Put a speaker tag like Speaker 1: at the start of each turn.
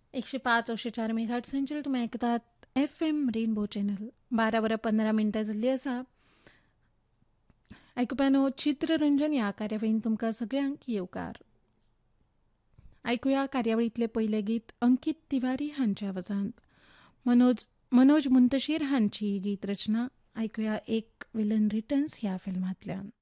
Speaker 1: 105-104 मेगाहर्ट्झांचेर तुमी आयकतात FM rainbow channel. 12:15 जाल्ली आसा. आयकुप्यानो, चित्ररंजन ह्या कार्यावळीन तुमकां सगळ्यांक येवकार. आयकुया कार्यावळींतले पयले गीत अंकीत तिवारी हांच्या आवाजांत. मनोज मुंतशीर हांची गीत रचना. आयकुया एक विलन रिटर्न्स ह्या फिल्मांतल्यान.